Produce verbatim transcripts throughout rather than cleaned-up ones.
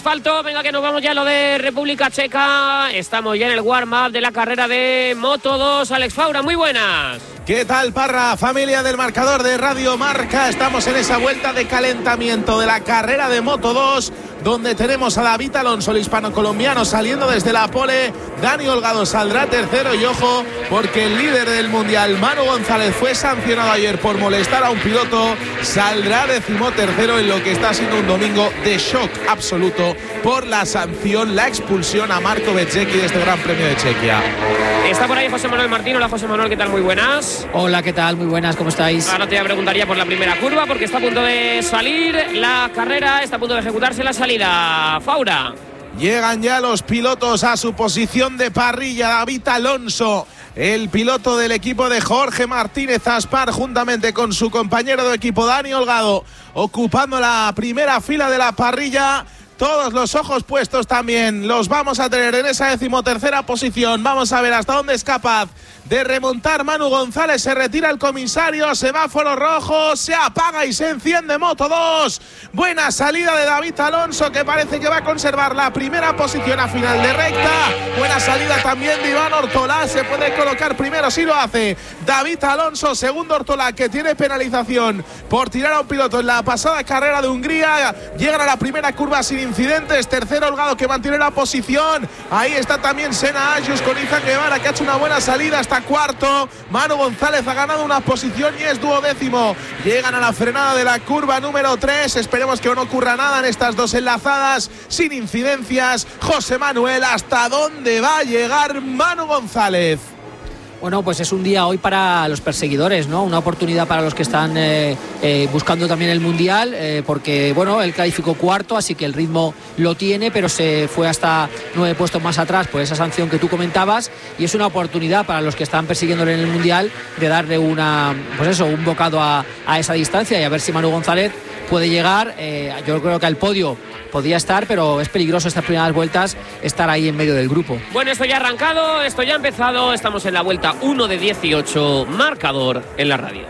asfalto. Venga, que nos vamos ya a lo de República Checa. Estamos ya en el warm-up de la carrera de Moto dos. Alex Faura, muy buenas. ¿Qué tal, Parra? Familia del marcador de Radio Marca. Estamos en esa vuelta de calentamiento de la carrera de Moto dos, donde tenemos a David Alonso, el hispano-colombiano, saliendo desde la pole. Dani Holgado saldrá tercero y ojo, porque el líder del mundial, Manu González, fue sancionado ayer por molestar a un piloto. Saldrá decimotercero en lo que está siendo un domingo de shock absoluto por la sanción, la expulsión a Marco Bezzecchi de este Gran Premio de Chequia. Está por ahí José Manuel Martín. Hola, José Manuel, ¿qué tal? Muy buenas. Hola, ¿qué tal? Muy buenas, ¿cómo estáis? Ahora te preguntaría por la primera curva, porque está a punto de salir la carrera, está a punto de ejecutarse la salida. Faura. Llegan ya los pilotos a su posición de parrilla. David Alonso, el piloto del equipo de Jorge Martínez Aspar, juntamente con su compañero de equipo Dani Holgado, ocupando la primera fila de la parrilla. Todos los ojos puestos también los vamos a tener en esa decimotercera posición. Vamos a ver hasta dónde es capaz de remontar Manu González. Se retira el comisario, semáforo rojo, se apaga y se enciende Moto dos. Buena salida de David Alonso, que parece que va a conservar la primera posición a final de recta. Buena salida también de Iván Ortolá, se puede colocar primero si lo hace David Alonso. Segundo Ortolá, que tiene penalización por tirar a un piloto en la pasada carrera de Hungría. Llegan a la primera curva sin incidentes. Tercero Holgado, que mantiene la posición. Ahí está también Sena Ayus con Izan Guevara, que ha hecho una buena salida hasta cuarto. Manu González ha ganado una posición y es duodécimo. Llegan a la frenada de la curva número tres. Esperemos que no ocurra nada en estas dos enlazadas sin incidencias. José Manuel, ¿hasta dónde va a llegar Manu González? Bueno, pues es un día hoy para los perseguidores, ¿no? Una oportunidad para los que están eh, eh, buscando también el Mundial, eh, porque, bueno, él calificó cuarto, así que el ritmo lo tiene, pero se fue hasta nueve puestos más atrás por esa sanción que tú comentabas, y es una oportunidad para los que están persiguiéndole en el Mundial de darle una, pues eso, un bocado a, a esa distancia y a ver si Manu González puede llegar. Eh, yo creo que al podio podía estar, pero es peligroso estas primeras vueltas estar ahí en medio del grupo. Bueno, esto ya ha arrancado, esto ya ha empezado, estamos en la vuelta uno de dieciocho, marcador en la radio.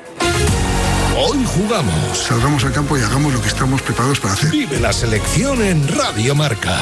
Hoy jugamos. Salgamos al campo y hagamos lo que estamos preparados para hacer. Vive la selección en Radio Marca.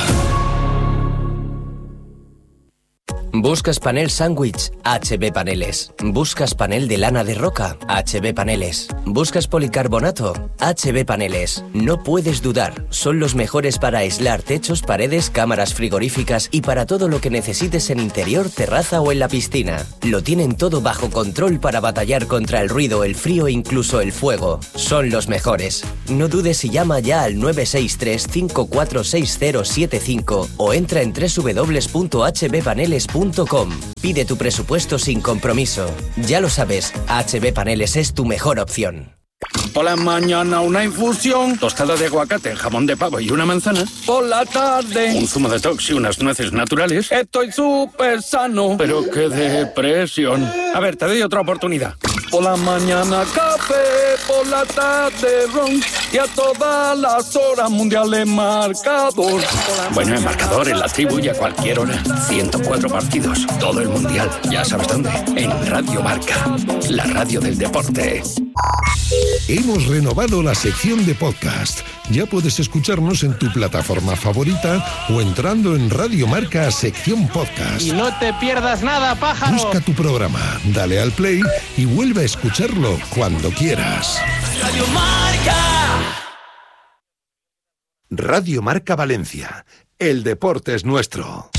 ¿Buscas panel sándwich? H B Paneles. ¿Buscas panel de lana de roca? H B Paneles. ¿Buscas policarbonato? H B Paneles. No puedes dudar, son los mejores para aislar techos, paredes, cámaras frigoríficas y para todo lo que necesites en interior, terraza o en la piscina. Lo tienen todo bajo control para batallar contra el ruido, el frío e incluso el fuego. Son los mejores. No dudes y llama ya al nueve seis tres, cinco cuatro seis cero siete cinco o entra en doble u doble u doble u punto h b paneles punto com. Pide tu presupuesto sin compromiso. Ya lo sabes, H B Paneles es tu mejor opción. Por la mañana una infusión, tostada de aguacate, jamón de pavo y una manzana. Por la tarde un zumo de tox y unas nueces naturales. Estoy súper sano, pero qué depresión. A ver, te doy otra oportunidad. Por la mañana café, por la tarde ron y a todas las horas mundiales marcador. Bueno, en marcador, en la tribu y a cualquier hora. ciento cuatro partidos, todo el mundial. Ya sabes dónde, en Radio Marca, la radio del deporte. Hemos renovado la sección de podcast. Ya puedes escucharnos en tu plataforma favorita o entrando en Radio Marca sección podcast. Y no te pierdas nada, pájaro. Busca tu programa, dale al play y vuelve a escucharlo cuando quieras. Radio Marca. Radio Marca Valencia. El deporte es nuestro.